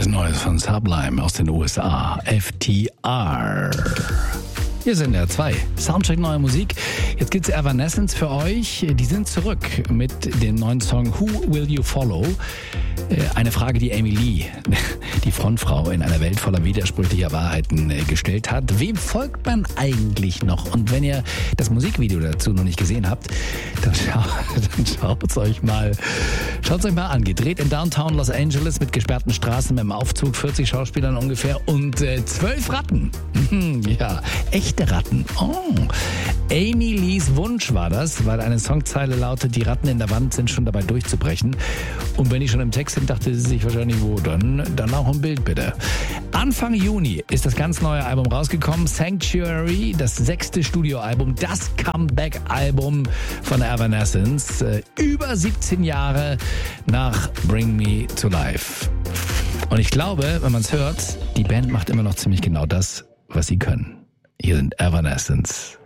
Das Neues von Sublime aus den USA, FTR. Hier sind ja 2. Soundcheck neue Musik. Jetzt gibt's Evanescence für euch. Die sind zurück mit dem neuen Song Who Will You Follow? Eine Frage, die Amy Lee, die Frontfrau in einer Welt voller widersprüchlicher Wahrheiten, gestellt hat. Wem folgt man eigentlich noch? Und wenn ihr das Musikvideo dazu noch nicht gesehen habt, dann schaut's euch mal an. Gedreht in Downtown Los Angeles mit gesperrten Straßen, mit einem Aufzug, 40 Schauspielern ungefähr und 12 Ratten. Ja, echte Ratten. Oh. Amy Lees Wunsch war das, weil eine Songzeile lautet, die Ratten in der Wand sind schon dabei durchzubrechen. Und wenn die schon im Text sind, dachte sie sich wahrscheinlich, wo, dann auch ein Bild bitte. Anfang Juni ist das ganz neue Album rausgekommen, Sanctuary, das 6. Studioalbum, das Comeback-Album von Evanescence, über 17 Jahre nach Bring Me to Life. Und ich glaube, wenn man es hört, die Band macht immer noch ziemlich genau das, was sie können. Hier sind Evanescence.